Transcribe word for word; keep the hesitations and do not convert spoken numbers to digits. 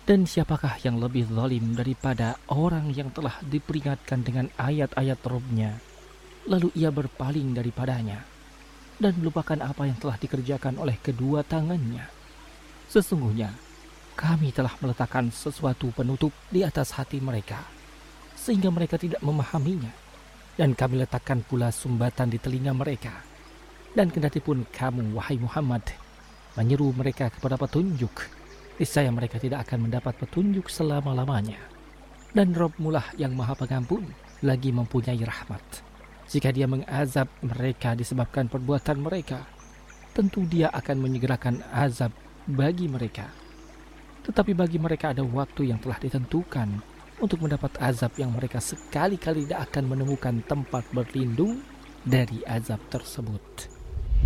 Dan siapakah yang lebih zalim daripada orang yang telah diperingatkan dengan ayat-ayat Rabb-Nya, lalu ia berpaling daripadanya dan melupakan apa yang telah dikerjakan oleh kedua tangannya. Sesungguhnya kami telah meletakkan sesuatu penutup di atas hati mereka, sehingga mereka tidak memahaminya. Dan kami letakkan pula sumbatan di telinga mereka. Dan kendati pun kamu, wahai Muhammad, menyeru mereka kepada petunjuk, niscaya mereka tidak akan mendapat petunjuk selama-lamanya. Dan Rabb-Mu lah yang maha pengampun, lagi mempunyai rahmat. Jika Dia mengazab mereka disebabkan perbuatan mereka, tentu Dia akan menyegerakan azab bagi mereka. Tetapi bagi mereka ada waktu yang telah ditentukan untuk mendapat azab yang mereka sekali-kali tidak akan menemukan tempat berlindung dari azab tersebut.